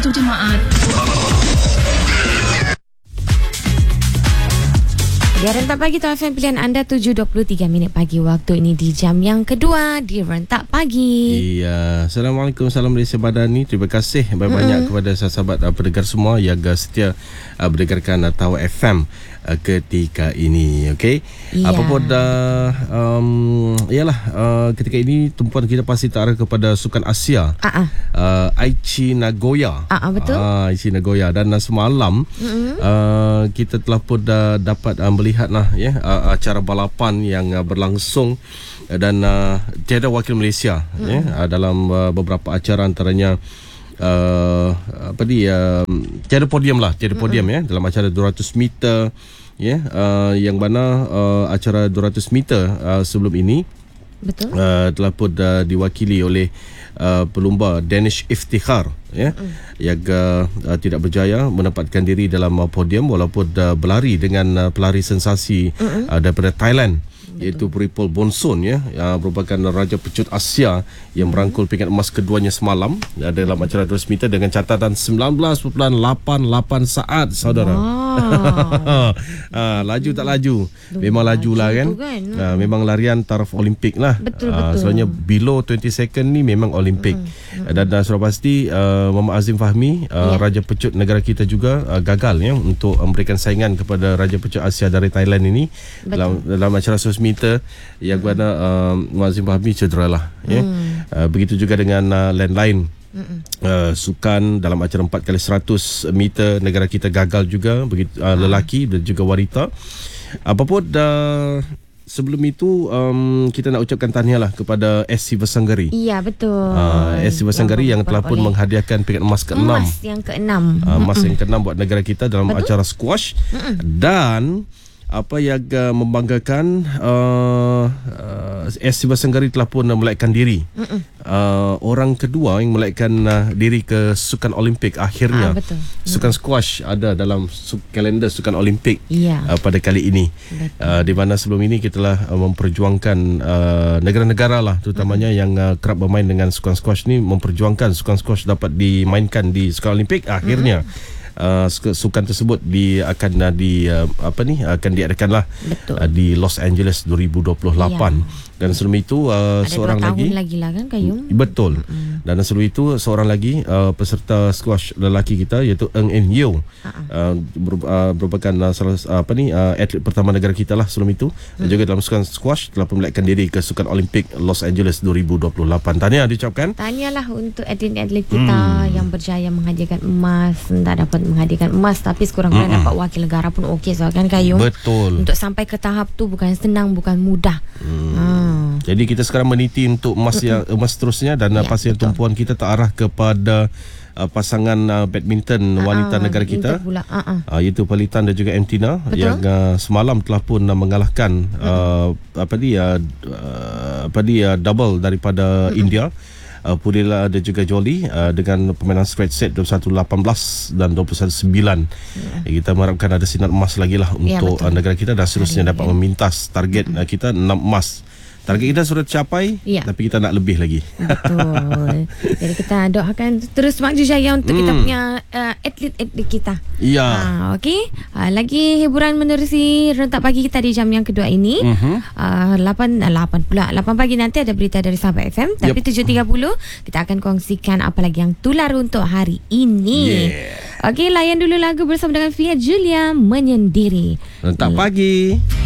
patuh jemaah. Ya, Rentak Pagi tu FM pilihan anda 7.23 minit pagi. Waktu ini di jam yang kedua di Rentak Pagi. Iya, Assalamualaikum, salam Malaysia Badani. Terima kasih banyak-banyak kepada sahabat pendengar semua yang setia mendengarkan Tahu FM ketika ini. Okey. Iya. Apa pun ketika ini tumpuan kita pasti terarah kepada Sukan Asia. Aichi Nagoya. Betul. Aichi Nagoya, dan semalam kita telah pun dapat melihat acara balapan yang berlangsung, dan tiada wakil Malaysia dalam beberapa acara, antaranya tiada podium dalam acara 200 meter yang mana acara 200 meter sebelum ini betul telah pun diwakili oleh pelumba Danish Iftikhar yang tidak berjaya menempatkan diri dalam podium walaupun berlari dengan pelari sensasi daripada Thailand, iaitu Pripol Bonson yang merupakan Raja Pecut Asia yang merangkul pingat emas keduanya semalam dalam acara 200 meter dengan catatan 19.88 saat, saudara. Wow. Laju tak laju, memang lajulah kan. Memang larian taraf Olimpik lah. Betul. Sebenarnya below 20 second ni memang Olimpik. Dan sudah pasti Muhammad Azim Fahmi, Raja Pecut negara kita juga gagal untuk memberikan saingan kepada Raja Pecut Asia dari Thailand ini dalam acara 100 meter yang mana Muhammad Azim Fahmi cedera lah. Begitu juga dengan lain-lain sukan dalam acara 4x100 meter negara kita gagal juga, begitu lelaki dan juga wanita. Apapun sebelum itu kita nak ucapkan tahniahlah kepada SC Vesanggari. Iya, betul. SC Vesanggari yang telah pun menghadiahkan pingat emas ke-6. Emas yang ke-6. Emas yang ke-6 buat negara kita dalam acara squash. Dan apa yang membanggakan, SC Vesanggari telah pun melekkan diri. Orang kedua yang melekkan diri ke Sukan Olimpik akhirnya. Betul. Sukan squash ada dalam kalender Sukan Olimpik pada kali ini. Di mana sebelum ini kita telah memperjuangkan negara-negara lah terutamanya yang kerap bermain dengan sukan squash ni, memperjuangkan sukan squash dapat dimainkan di Sukan Olimpik. Akhirnya sukan tersebut akan diadakanlah di Los Angeles 2028. Dan sebelum itu seorang lagi lah kan, Kayum. Betul. Dan sebelum itu seorang lagi peserta squash lelaki kita, iaitu Eng En Yeo, merupakan atlet pertama negara kita lah sebelum itu. Dan juga dalam sukan squash telah melekkan diri ke Sukan Olimpik Los Angeles 2028. Tahniah diucapkan. Tahniahlah untuk atlet-atlet kita yang berjaya menghadirkan emas. Tak dapat menghadirkan emas, tapi sekurang-kurangnya dapat wakil negara pun okey, kan, Kayum. Betul. Untuk sampai ke tahap tu bukan senang, bukan mudah. Jadi kita sekarang meniti untuk emas seterusnya, dan pastinya tumpuan kita terarah kepada pasangan badminton wanita negara kita, iaitu Palitan dan juga Emtina, yang semalam telah pun mengalahkan double daripada India, Purila dan juga Jolie, dengan permainan straight set 21-18 dan 21-9. Kita mengharapkan ada sinar emas lagi lah untuk negara kita, dan seterusnya dapat memintas target kita 6 emas. Target kita sudah tercapai, tapi kita nak lebih lagi. Betul. Jadi kita doakan terus maju jaya untuk kita punya atlet-atlet kita. Okey. Lagi hiburan menerusi Rentak Pagi kita di jam yang kedua ini. 8 pagi nanti ada berita dari Sahabat FM. Tapi 7.30 kita akan kongsikan apa lagi yang tular untuk hari ini. Okey, layan dulu lagu bersama dengan Fia Julia, Menyendiri. Rentak Pagi.